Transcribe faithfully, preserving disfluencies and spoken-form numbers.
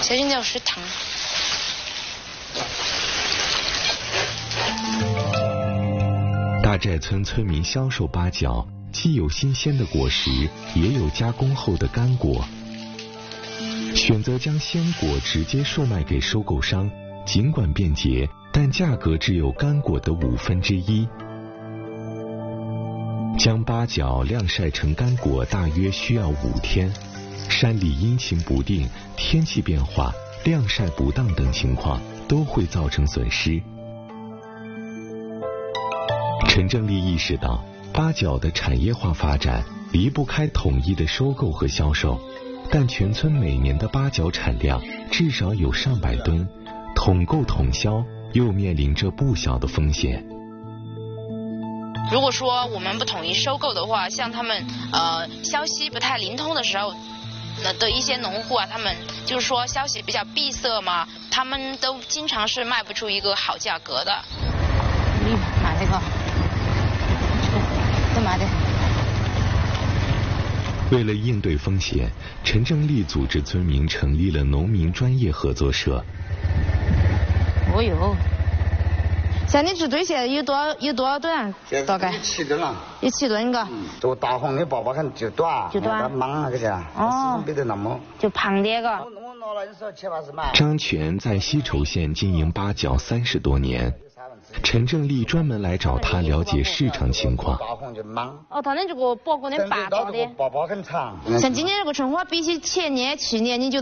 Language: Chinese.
小心点是糖。 大寨村村民销售八角，既有新鲜的果实，也有加工后的干果。选择将鲜果直接售卖给收购商，尽管便捷，但价格只有干果的五分之一。将八角晾晒成干果大约需要五天。山里阴晴不定，天气变化、晾晒不当等情况都会造成损失。陈正利意识到，八角的产业化发展离不开统一的收购和销售，但全村每年的八角产量至少有上百吨，统购统销又面临着不小的风险。 如果说我们不统一收购的话，像他们呃消息不太灵通的时候，那的一些农户啊，他们就是说消息比较闭塞嘛，他们都经常是卖不出一个好价格的。 你买这个，都买的。 为了应对风险，陈正利组织村民成立了农民专业合作社。 哦哟，像你支队现在有多有多少吨？大概七吨了。 有七吨个。 嗯，这个大红的爸爸看就短， 就短， 忙那个些， 哦， 没得那么。 就胖点个。 张全在西畴县经营八角三十多年，陈正利专门来找他了解市场情况。 哦，他的这个包裹的八角的， 爸爸很长。 像今年这个春花比起前年、去年，你就。